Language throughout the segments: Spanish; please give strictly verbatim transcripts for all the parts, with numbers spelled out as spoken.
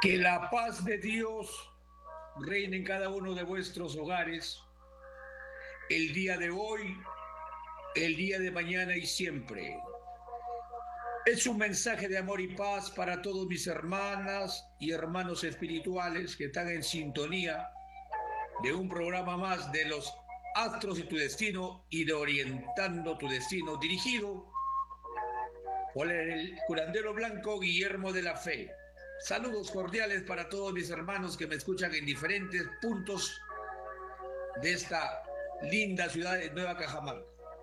Que la paz de Dios reine en cada uno de vuestros hogares, el día de hoy, el día de mañana y siempre. Es un mensaje de amor y paz para todos mis hermanas y hermanos espirituales que están en sintonía de un programa más de los astros y tu destino y de Orientando tu Destino, dirigido por el curandero blanco Guillermo de la Fe. Saludos cordiales para todos mis hermanos que me escuchan en diferentes puntos de esta linda ciudad de Nueva Cajamarca.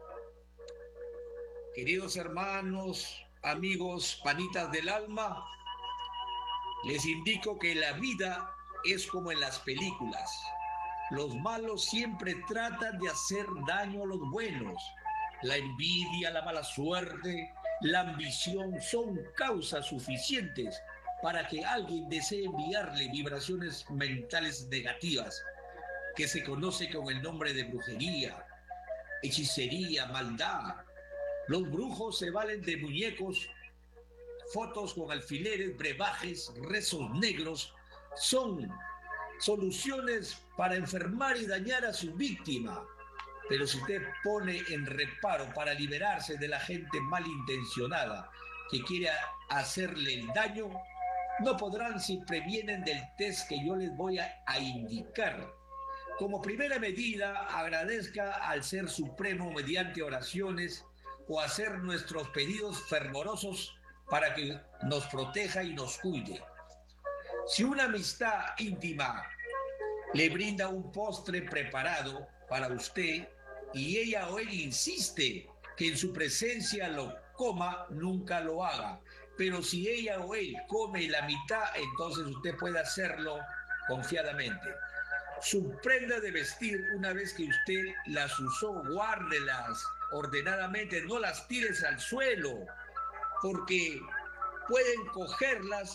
Queridos hermanos, amigos, panitas del alma, les indico que la vida es como en las películas. Los malos siempre tratan de hacer daño a los buenos. La envidia, la mala suerte, la ambición son causas suficientes para que alguien desee enviarle vibraciones mentales negativas, que se conoce con el nombre de brujería, hechicería, maldad. Los brujos se valen de muñecos, fotos con alfileres, brebajes, rezos negros. Son soluciones para enfermar y dañar a su víctima. Pero si usted pone en reparo para liberarse de la gente malintencionada que quiere hacerle el daño, no podrán si previenen del test que yo les voy a, a indicar. Como primera medida, agradezca al Ser Supremo mediante oraciones o hacer nuestros pedidos fervorosos para que nos proteja y nos cuide. Si una amistad íntima le brinda un postre preparado para usted y ella o él insiste que en su presencia lo coma, nunca lo haga. Pero si ella o él come la mitad, entonces usted puede hacerlo confiadamente. Su prenda de vestir, una vez que usted las usó, guárdelas ordenadamente, no las tires al suelo, porque pueden cogerlas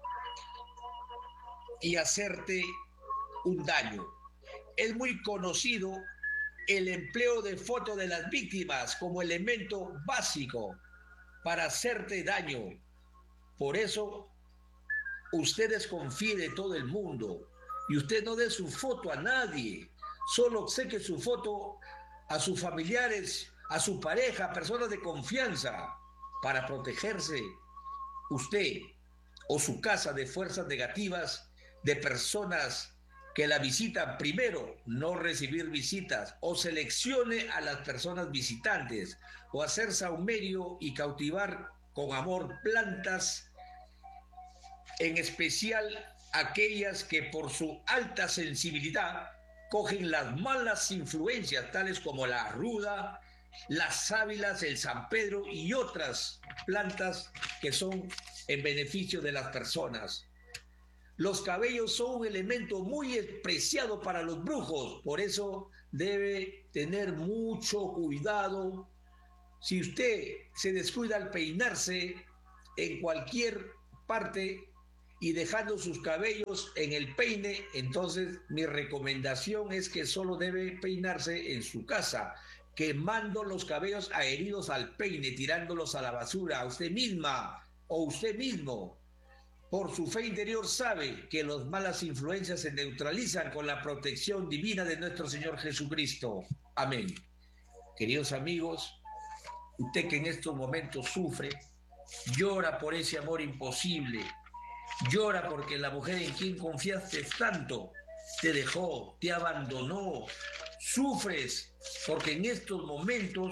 y hacerte un daño. Es muy conocido el empleo de fotos de las víctimas como elemento básico para hacerte daño. Por eso, usted desconfíe de todo el mundo y usted no dé su foto a nadie. Solo obsequie su foto a sus familiares, a su pareja, a personas de confianza, para protegerse usted o su casa de fuerzas negativas, de personas que la visitan. Primero, no recibir visitas, o seleccione a las personas visitantes, o hacer saumerio y cautivar con amor plantas, en especial aquellas que por su alta sensibilidad cogen las malas influencias, tales como la ruda, las sábilas, el San Pedro y otras plantas que son en beneficio de las personas. Los cabellos son un elemento muy preciado para los brujos, por eso debe tener mucho cuidado. Si usted se descuida al peinarse en cualquier parte y dejando sus cabellos en el peine, entonces mi recomendación es que solo debe peinarse en su casa, quemando los cabellos adheridos al peine, tirándolos a la basura, a usted misma o usted mismo. Por su fe interior sabe que las malas influencias se neutralizan con la protección divina de nuestro Señor Jesucristo. Amén. Queridos amigos, usted que en estos momentos sufre, llora por ese amor imposible, llora porque la mujer en quien confiaste tanto te dejó, te abandonó, sufres porque en estos momentos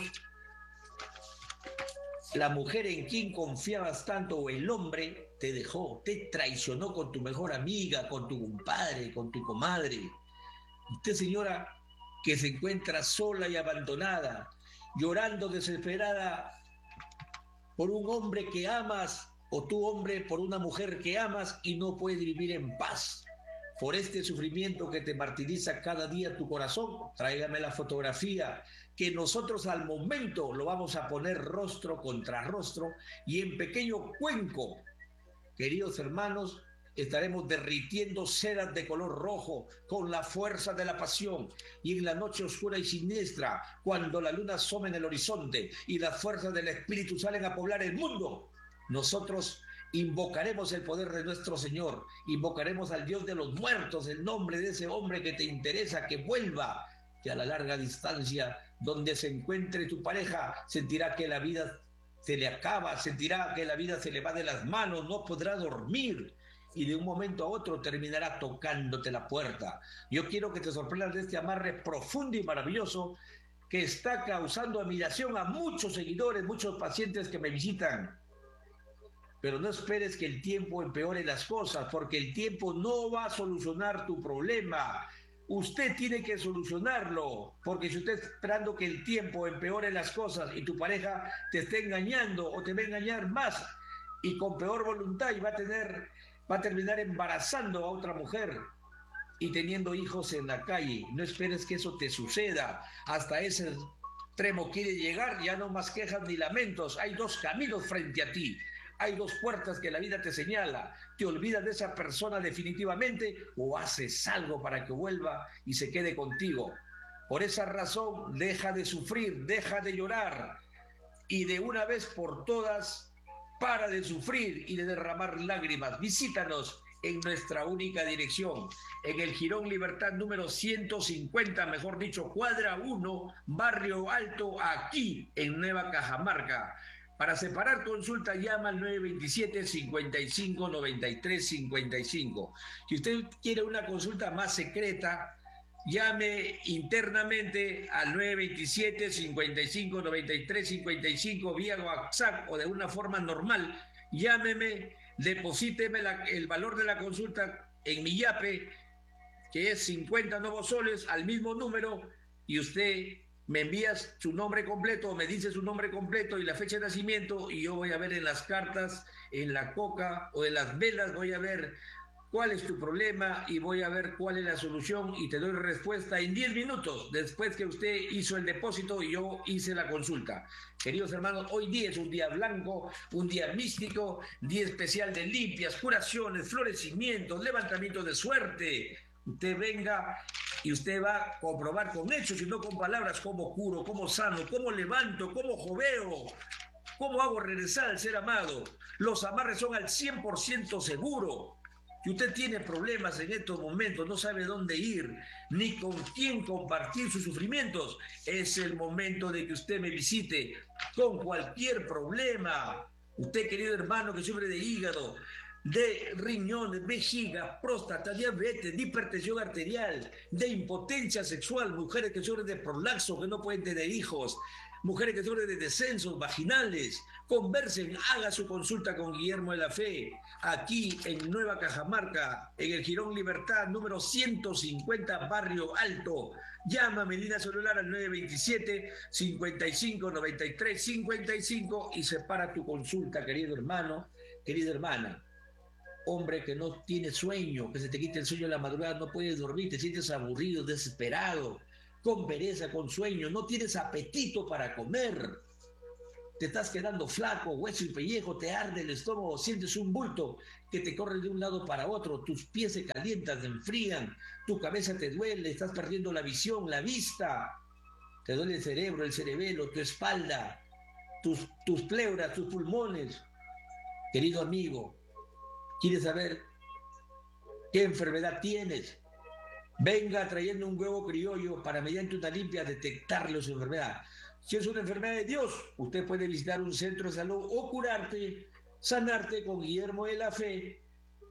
la mujer en quien confiabas tanto o el hombre te dejó, te traicionó con tu mejor amiga, con tu compadre, con tu comadre. Usted, señora, que se encuentra sola y abandonada, llorando desesperada por un hombre que amas, o tu hombre por una mujer que amas y no puedes vivir en paz. Por este sufrimiento que te martiriza cada día tu corazón, tráigame la fotografía, que nosotros al momento lo vamos a poner rostro contra rostro y en pequeño cuenco, queridos hermanos, estaremos derritiendo ceras de color rojo con la fuerza de la pasión, y en la noche oscura y siniestra, cuando la luna asoma en el horizonte y las fuerzas del espíritu salen a poblar el mundo, nosotros Invocaremos el poder de nuestro Señor, invocaremos al Dios de los muertos, el nombre de ese hombre que te interesa, que vuelva, que a la larga distancia, donde se encuentre tu pareja, sentirá que la vida se le acaba, sentirá que la vida se le va de las manos, no podrá dormir y de un momento a otro terminará tocándote la puerta. Yo quiero que te sorprendas de este amarre profundo y maravilloso que está causando admiración a muchos seguidores, muchos pacientes que me visitan. Pero no esperes que el tiempo empeore las cosas, porque el tiempo no va a solucionar tu problema. Usted tiene que solucionarlo, porque si usted está esperando que el tiempo empeore las cosas y tu pareja te esté engañando o te va a engañar más y con peor voluntad y va a tener, va a terminar embarazando a otra mujer y teniendo hijos en la calle, no esperes que eso te suceda. Hasta ese extremo quiere llegar, ya no más quejas ni lamentos. Hay dos caminos frente a ti. Hay dos puertas que la vida te señala. Te olvidas de esa persona definitivamente o haces algo para que vuelva y se quede contigo. Por esa razón, deja de sufrir, deja de llorar y de una vez por todas, para de sufrir y de derramar lágrimas. Visítanos en nuestra única dirección, en el Jirón Libertad número ciento cincuenta, mejor dicho, cuadra uno, Barrio Alto, aquí en Nueva Cajamarca. Para separar consulta, llama al nueve dos siete, cincuenta y cinco, noventa y tres, cincuenta y cinco. Si usted quiere una consulta más secreta, llame internamente al nueve dos siete, cincuenta y cinco, noventa y tres, cincuenta y cinco vía WhatsApp o de una forma normal. Llámeme, deposíteme la, el valor de la consulta en mi yape, que es cincuenta nuevos soles, al mismo número, y usted me envías su nombre completo, me dice su nombre completo y la fecha de nacimiento, y yo voy a ver en las cartas, en la coca o en las velas, voy a ver cuál es tu problema y voy a ver cuál es la solución y te doy respuesta en diez minutos después que usted hizo el depósito y yo hice la consulta. Queridos hermanos, hoy día es un día blanco, un día místico, día especial de limpias, curaciones, florecimientos, levantamiento de suerte. Usted venga y usted va a comprobar con hechos y no con palabras cómo curo, cómo sano, cómo levanto, cómo joveo, cómo hago regresar al ser amado. Los amarres son al cien por ciento seguro. Si usted tiene problemas en estos momentos, no sabe dónde ir, ni con quién compartir sus sufrimientos, es el momento de que usted me visite con cualquier problema. Usted, querido hermano, que sufre de hígado, de riñones, vejiga, próstata, diabetes, de hipertensión arterial, de impotencia sexual, mujeres que sufren de prolapso, que no pueden tener hijos, mujeres que sufren de descensos vaginales, conversen, haga su consulta con Guillermo de la Fe, aquí en Nueva Cajamarca, en el Jirón Libertad, número ciento cincuenta, Barrio Alto. Llama a mi línea celular al nueve dos siete, cincuenta y cinco, noventa y tres, cincuenta y cinco y separa tu consulta, querido hermano, querida hermana. Hombre que no tiene sueño, que se te quite el sueño en la madrugada, no puedes dormir, te sientes aburrido, desesperado, con pereza, con sueño, no tienes apetito para comer, te estás quedando flaco, hueso y pellejo, te arde el estómago, sientes un bulto que te corre de un lado para otro, tus pies se calientan, se enfrían, tu cabeza te duele, estás perdiendo la visión, la vista, te duele el cerebro, el cerebelo, tu espalda, tus, tus pleuras, tus pulmones. Querido amigo, ¿quieres saber qué enfermedad tienes? Venga trayendo un huevo criollo para mediante una limpia detectarle su enfermedad. Si es una enfermedad de Dios, usted puede visitar un centro de salud o curarte, sanarte con Guillermo de la Fe,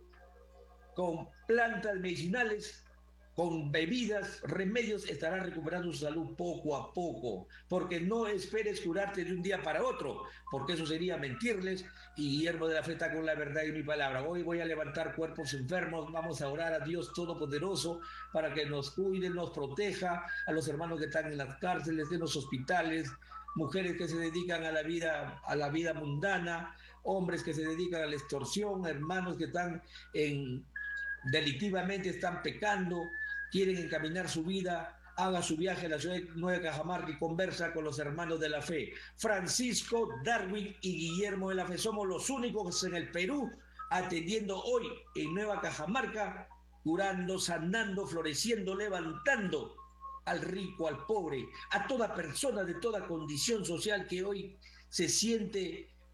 con plantas medicinales, con bebidas, remedios, estará recuperando su salud poco a poco, porque no esperes curarte de un día para otro, porque eso sería mentirles, y Guillermo de la Fe está con la verdad y mi palabra. Hoy voy a levantar cuerpos enfermos, vamos a orar a Dios Todopoderoso para que nos cuide, nos proteja, a los hermanos que están en las cárceles, en los hospitales, mujeres que se dedican a la vida, a la vida mundana, hombres que se dedican a la extorsión, hermanos que están en delictivamente, están pecando, quieren encaminar su vida, haga su viaje a la ciudad de Nueva Cajamarca y conversa con los hermanos de la fe. Francisco, Darwin y Guillermo de la Fe somos los únicos en el Perú atendiendo hoy en Nueva Cajamarca, curando, sanando, floreciendo, levantando al rico, al pobre, a toda persona de toda condición social que hoy se siente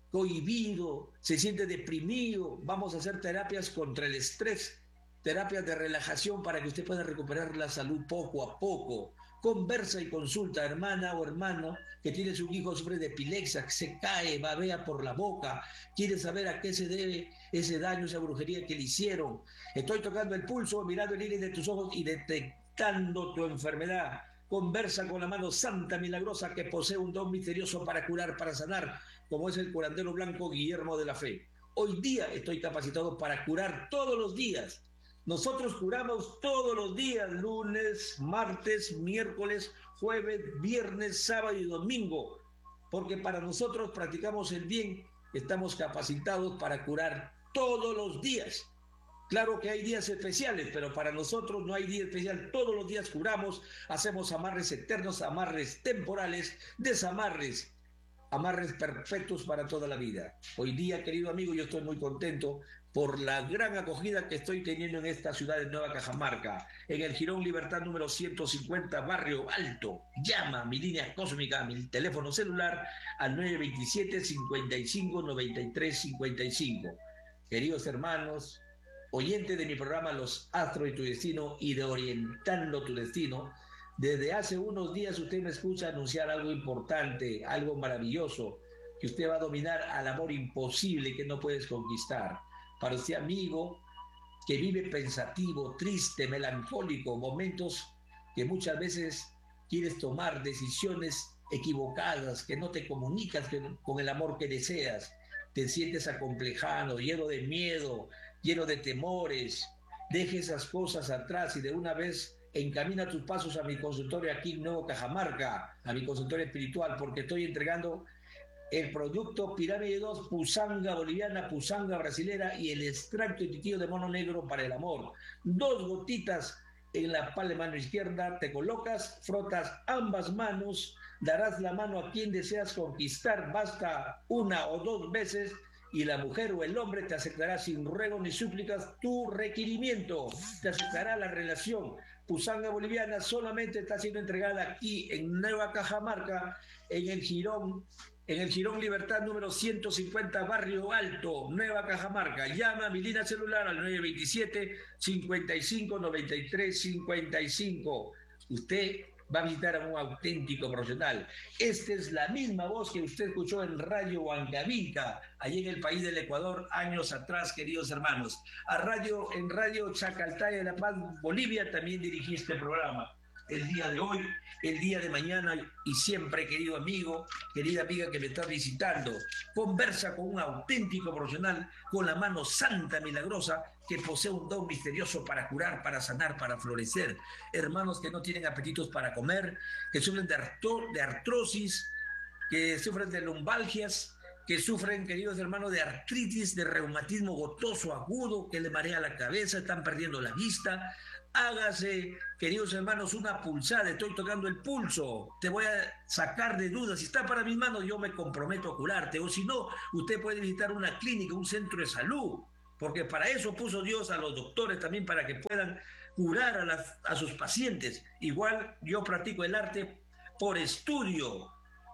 cohibido, se siente deprimido, vamos a hacer terapias contra el estrés, terapias de relajación para que usted pueda recuperar la salud poco a poco. Conversa y consulta, hermana o hermano, que tiene su hijo sufre de epilepsia, que se cae, babea por la boca, quiere saber a qué se debe ese daño, esa brujería que le hicieron. Estoy tocando el pulso, mirando el iris de tus ojos y detectando tu enfermedad. Conversa con la mano santa, milagrosa, que posee un don misterioso para curar, para sanar, como es el curandero blanco Guillermo de la Fe. Hoy día estoy capacitado para curar todos los días. Nosotros curamos todos los días, lunes, martes, miércoles, jueves, viernes, sábado y domingo, porque para nosotros practicamos el bien, estamos capacitados para curar todos los días. Claro que hay días especiales, pero para nosotros no hay día especial. Todos los días curamos, hacemos amarres eternos, amarres temporales, desamarres, amarres perfectos para toda la vida. Hoy día, querido amigo, yo estoy muy contento por la gran acogida que estoy teniendo en esta ciudad de Nueva Cajamarca, en el Jirón Libertad número ciento cincuenta, Barrio Alto. Llama a mi línea cósmica, a mi teléfono celular, al nueve veintisiete, cincuenta y cinco, noventa y tres, cincuenta y cinco. Queridos hermanos, oyentes de mi programa Los Astros y tu Destino y de Orientando tu Destino, desde hace unos días usted me escucha anunciar algo importante, algo maravilloso, que usted va a dominar al amor imposible que no puedes conquistar. Para usted, amigo, que vive pensativo, triste, melancólico, momentos que muchas veces quieres tomar decisiones equivocadas, que no te comunicas con el amor que deseas, te sientes acomplejado, lleno de miedo, lleno de temores, deje esas cosas atrás y de una vez encamina tus pasos a mi consultorio aquí en Nuevo Cajamarca, a mi consultorio espiritual, porque estoy entregando el producto Pirámide dos, Pusanga boliviana, Pusanga brasilera y el extracto de titío de mono negro para el amor. Dos gotitas en la palma de mano izquierda, te colocas, frotas ambas manos, darás la mano a quien deseas conquistar, basta una o dos veces y la mujer o el hombre te aceptará sin ruego ni súplicas tu requerimiento, te aceptará la relación. Pusanga boliviana solamente está siendo entregada aquí en Nueva Cajamarca, en el Jirón, en el Jirón Libertad número ciento cincuenta, Barrio Alto, Nueva Cajamarca. Llama a mi línea celular al nueve veintisiete, cincuenta y cinco, noventa y tres, cincuenta y cinco. Usted va a visitar a un auténtico profesional. Esta es la misma voz que usted escuchó en Radio Huancavilca, allí en el país del Ecuador, años atrás, queridos hermanos. A radio, en Radio Chacaltaya de La Paz, Bolivia, también dirigí este programa. El día de hoy, el día de mañana y siempre, querido amigo, querida amiga que me está visitando, conversa con un auténtico profesional con la mano santa, milagrosa, que posee un don misterioso para curar, para sanar, para florecer. Hermanos que no tienen apetitos para comer, que sufren de, artro, de artrosis, que sufren de lumbalgias, que sufren, queridos hermanos, de artritis, de reumatismo gotoso agudo, que le marea la cabeza, están perdiendo la vista. Hágase, queridos hermanos, una pulsada. Estoy tocando el pulso, te voy a sacar de dudas. Si está para mis manos, yo me comprometo a curarte. O si no, usted puede visitar una clínica, un centro de salud, porque para eso puso Dios a los doctores también, para que puedan curar a, las, a sus pacientes. Igual yo practico el arte por estudio.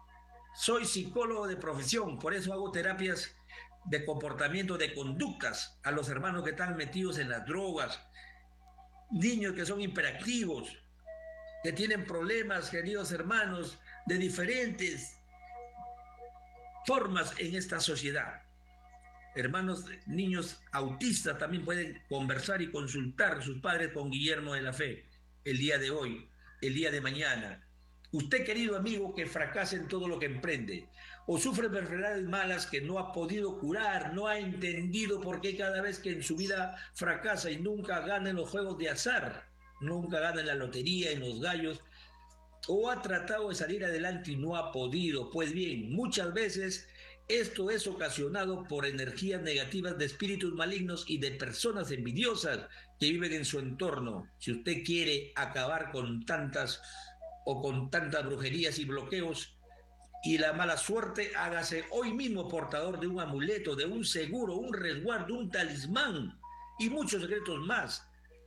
Soy psicólogo de profesión, por eso hago terapias de comportamiento, de conductas a los hermanos que están metidos en las drogas, niños que son hiperactivos, que tienen problemas, queridos hermanos, de diferentes formas en esta sociedad. Hermanos, niños autistas también pueden conversar y consultar a sus padres con Guillermo de la Fe el día de hoy, el día de mañana. Usted, querido amigo, que fracasa en todo lo que emprende o sufre enfermedades malas que no ha podido curar, no ha entendido por qué cada vez que en su vida fracasa y nunca gana en los juegos de azar, nunca gana en la lotería, en los gallos, o ha tratado de salir adelante y no ha podido. Pues bien, muchas veces esto es ocasionado por energías negativas de espíritus malignos y de personas envidiosas que viven en su entorno. Si usted quiere acabar con tantas o con tantas brujerías y bloqueos y la mala suerte, hágase hoy mismo portador de un amuleto, de un seguro, un resguardo, un talismán y muchos secretos más.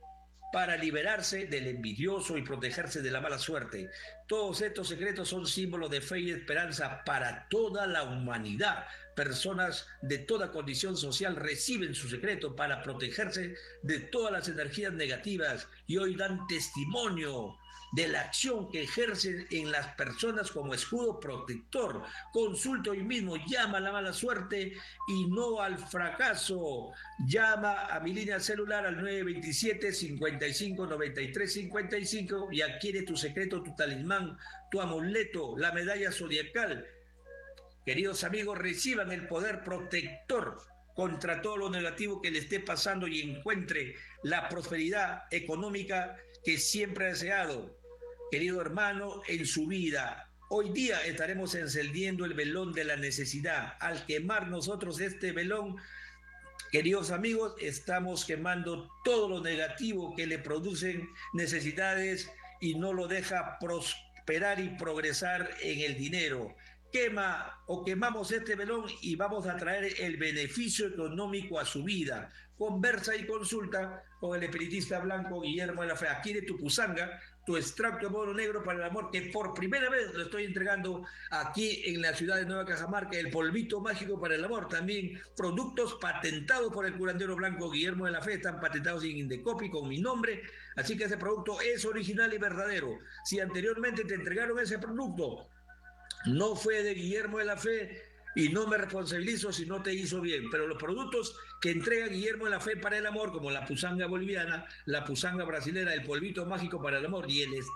para liberarse del envidioso y protegerse de la mala suerte. Todos estos secretos son símbolos de fe y esperanza para toda la humanidad. Personas de toda condición social reciben su secreto para protegerse de todas las energías negativas y hoy dan testimonio de la acción que ejercen en las personas como escudo protector. Consulta hoy mismo, llama a la mala suerte y no al fracaso. Llama a mi línea celular al nueve dos siete, cincuenta y cinco, noventa y tres, cincuenta y cinco y adquiere tu secreto, tu talismán, tu amuleto, la medalla zodiacal. Queridos amigos, reciban el poder protector contra todo lo negativo que le esté pasando y encuentre la prosperidad económica que siempre ha deseado. Querido hermano, en su vida, hoy día estaremos encendiendo el velón de la necesidad. Al quemar nosotros este velón, queridos amigos, estamos quemando todo lo negativo que le producen necesidades y no lo deja prosperar y progresar en el dinero. Quema o quemamos este velón y vamos a traer el beneficio económico a su vida. Conversa y consulta con el espiritista blanco Guillermo de la Fe. Adquiere tu pusanga, tu extracto de oro negro para el amor, que por primera vez lo estoy entregando aquí en la ciudad de Nueva Cajamarca, el polvito mágico para el amor. También productos patentados por el curandero blanco Guillermo de la Fe, están patentados en Indecopi con mi nombre, así que ese producto es original y verdadero. Si anteriormente te entregaron ese producto, no fue de Guillermo de la Fe y no me responsabilizo si no te hizo bien, pero los productos que entrega Guillermo de la Fe para el amor, como la pusanga boliviana, la pusanga brasilera, el polvito mágico para el amor y el